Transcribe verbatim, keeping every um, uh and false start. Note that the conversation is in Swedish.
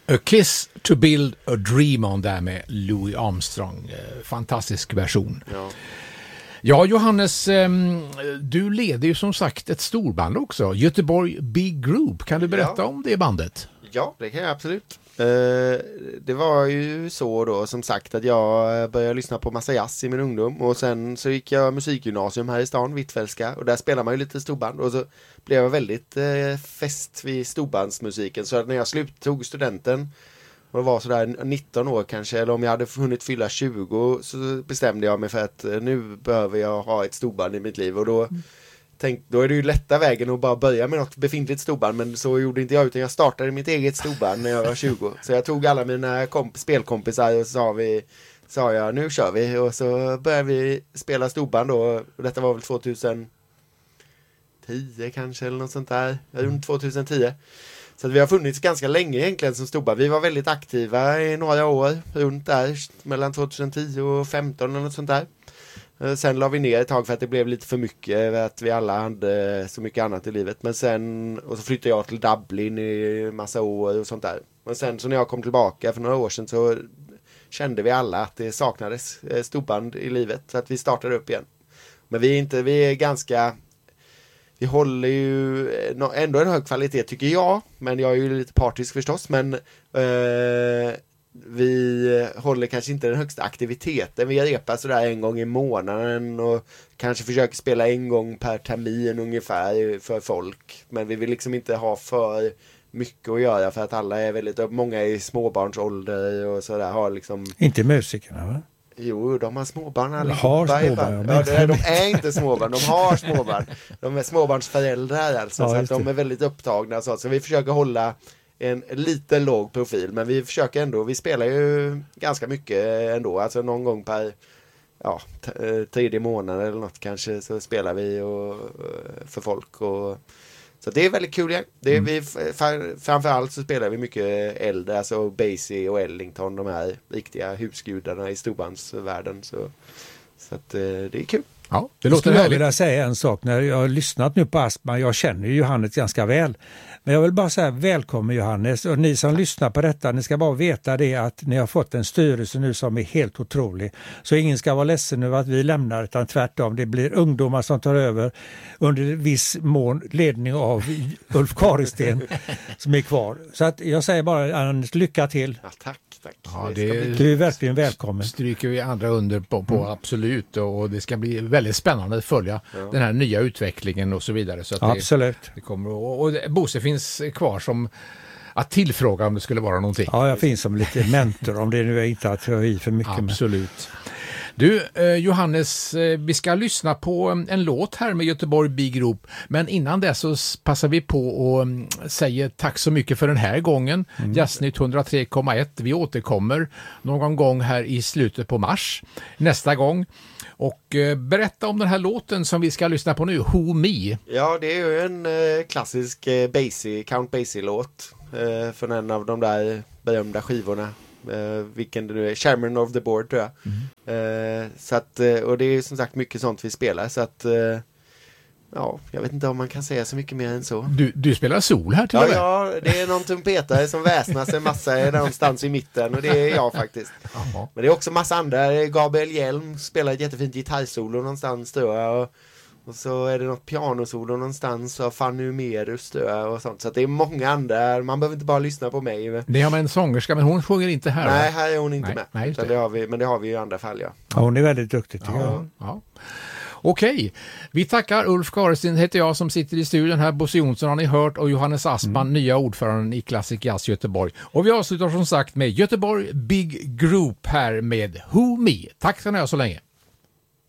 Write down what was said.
A Kiss to Build a Dream On där med Louis Armstrong. Fantastisk version. Ja. Ja, Johannes, du leder ju som sagt ett storband också. Göteborg Big Group. Kan du berätta ja. om det bandet? Ja, det kan jag absolut. Det var ju så då som sagt att jag började lyssna på massa jazz i min ungdom. Och sen så gick jag musikgymnasium här i stan, Hvitfeldtska. Och där spelar man ju lite storband. Och så blev jag väldigt fäst vid storbandsmusiken. Så att när jag slut tog studenten och var sådär nitton år kanske, eller om jag hade hunnit fylla tjugo, så bestämde jag mig för att nu behöver jag ha ett storband i mitt liv. Och då, mm. tänk, då är det ju lätta vägen att bara börja med något befintligt storband, men så gjorde inte jag, utan jag startade mitt eget storband när jag var tjugo. Så jag tog alla mina komp- spelkompisar och så sa, vi, sa jag, nu kör vi. Och så började vi spela storband då, och detta var väl tjugohundratio kanske, eller något sånt där, runt tjugohundratio. Så att vi har funnits ganska länge egentligen som storband. Vi var väldigt aktiva i några år runt där, mellan tjugohundratio och femton eller något sånt där. Sen la vi ner ett tag för att det blev lite för mycket, att vi alla hade så mycket annat i livet. Men sen, och så flyttade jag till Dublin i massa år och sånt där. Men sen så när jag kom tillbaka för några år sedan så kände vi alla att det saknades storband i livet. Så att vi startade upp igen. Men vi är inte, vi är ganska... Vi håller ju ändå en hög kvalitet tycker jag, men jag är ju lite partisk förstås, men eh, vi håller kanske inte den högsta aktiviteten. Vi repar sådär en gång i månaden och kanske försöker spela en gång per termin ungefär för folk, men vi vill liksom inte ha för mycket att göra för att alla är väldigt, många är i småbarnsålder och sådär, har liksom... Inte musikerna, va? Jo, de har småbarn allihopa. Har småbarn. Ja, det, de är inte småbarn, de har småbarn. De är småbarnsföräldrar alltså, ja, så att de är väldigt upptagna. Så, så vi försöker hålla en lite låg profil, men vi försöker ändå, vi spelar ju ganska mycket ändå. Alltså någon gång per ja, t- tredje månad eller något kanske så spelar vi och, för folk. Och, så det är väldigt kul. Ja. Det är, mm. vi, framförallt så spelar vi mycket äldre, alltså Basie och Ellington, de här riktiga husgudarna i storbandsvärlden. Så, så att, det är kul. Ja, det låter härligt. Jag vill säga en sak, när jag har lyssnat nu på Aspman, jag känner ju Johannes ganska väl, men jag vill bara säga välkommen Johannes, och ni som lyssnar på detta, ni ska bara veta det att ni har fått en styrelse nu som är helt otrolig, så ingen ska vara ledsen över att vi lämnar, utan tvärtom, det blir ungdomar som tar över under viss mån ledning av Ulf Karlsten som är kvar, så att jag säger bara Anders, lycka till. Ja, tack. Ja, det du är verkligen välkommen. Stryker vi andra under på, på mm. absolut, och det ska bli väldigt spännande att följa ja. den här nya utvecklingen och så vidare. Så att absolut. Det, det kommer, och, och Bosse finns kvar som att tillfråga om det skulle vara någonting. Ja, jag finns som lite mentor om det nu är inte att jag i för mycket. Absolut. Med. Du, eh, Johannes, eh, vi ska lyssna på en, en låt här med Göteborg Big Group, men innan det så passar vi på och um, säger tack så mycket för den här gången. Mm. Jazznytt hundratre komma ett, vi återkommer någon gång här i slutet på mars nästa gång. Och eh, berätta om den här låten som vi ska lyssna på nu, Who Me. Ja, det är ju en eh, klassisk eh, Basie, Count Basie-låt eh, från en av de där berömda skivorna. Uh, vilken det nu är, Chairman of the Board tror jag. Mm. Uh, så att, uh, och det är som sagt mycket sånt vi spelar, så att uh, ja, jag vet inte om man kan säga så mycket mer än så. Du, du spelar sol här till ja, och med? Ja, det är någon trumpetare som väsnas en massa någonstans i mitten, och det är jag faktiskt. Aha. Men det är också massa andra, Gabriel Hjelm spelar ett jättefint gitarrsolo någonstans tror jag, och Och så är det något pianosolo någonstans av Fanny Umerus och sånt. Så att det är många andra. Man behöver inte bara lyssna på mig. Men... Det har man en sångerska, men hon sjunger inte här. Nej, här är hon inte nej, med. Nej, det. Det har vi, men det har vi i andra fall, ja. Ja, hon är väldigt duktig tycker ja, jag. Ja. Okej, vi tackar. Ulf Karlsten heter jag som sitter i studion här. Bosse Jonsson har ni hört, och Johannes Aspman, mm. nya ordföranden i Classic Jazz Göteborg. Och vi avslutar som sagt med Göteborg Big Group här med Who Me. Tack ska ni ha så länge.